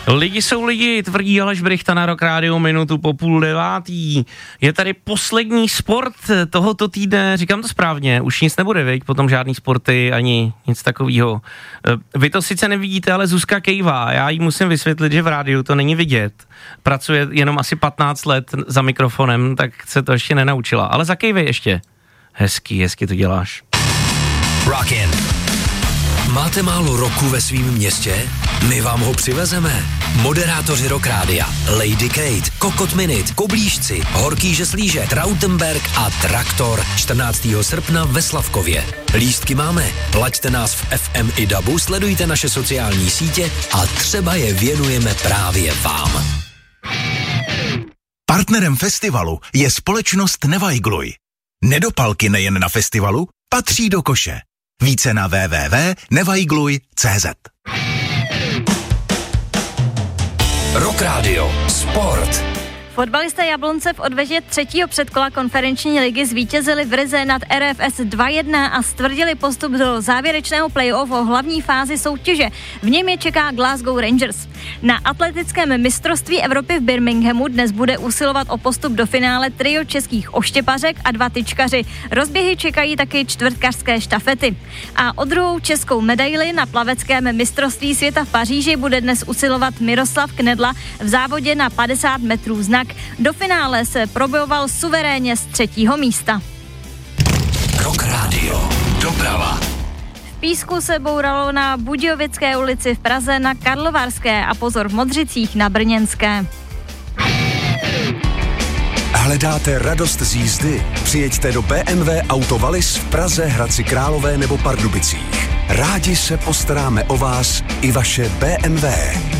Lidi jsou lidi, tvrdí Aleš Brychta na Rock Radio minutu po 8:30. Je tady poslední sport tohoto týdne, říkám to správně, už nic nebude, viď? Potom žádný sporty ani nic takového. Vy to sice nevidíte, ale Zuzka kejvá, já jí musím vysvětlit, že v rádiu to není vidět. Pracuje jenom asi 15 let za mikrofonem, tak se to ještě nenaučila, ale zakejvej ještě. Hezky to děláš. Rockin'. Máte málo roku ve svým městě? My vám ho přivezeme. Moderátoři Rock Rádia, Lady Kate, Kokot Minute, Koblížci, Horký Žeslíže, Trautenberg a Traktor 14. srpna ve Slavkově. Lístky máme, plaťte nás v FM i DABu, sledujte naše sociální sítě a třeba je věnujeme právě vám. Partnerem festivalu je společnost Nevajgluj. Nedopalky nejen na festivalu, patří do koše. Více na www.nevajgluj.cz. Rock Radio Sport. Fotbalisté Jablonce v odveže 3. předkola konferenční ligy zvítězili v Rize nad RFS 2-1 a stvrdili postup do závěrečného play-off o hlavní fázi soutěže. V něm je čeká Glasgow Rangers. Na atletickém mistrovství Evropy v Birminghamu dnes bude usilovat o postup do finále trio českých oštěpařek a 2 tyčkaři. Rozběhy čekají taky čtvrtkařské štafety. A o druhou českou medaili na plaveckém mistrovství světa v Paříži bude dnes usilovat Miroslav Knedla v závodě na 50 metrů znak. Do finále se probojoval suverénně z 3. místa. Rock Radio Doprava. V Písku se bouralo na Budějovické ulici v Praze, na Karlovarské a pozor v Modřicích na Brněnské. Hledáte radost z jízdy? Přijeďte do BMW Auto Wallis v Praze, Hradci Králové nebo Pardubicích. Rádi se postaráme o vás i vaše BMW.